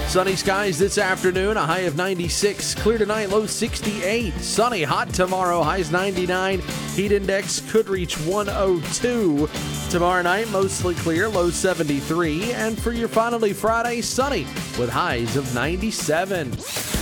Sunny skies this afternoon, a high of 96. Clear tonight, low 68. Sunny, hot tomorrow, highs 99. Heat index could reach 102. Tomorrow night, mostly clear, low 73. And for your finally Friday, sunny with highs of 97.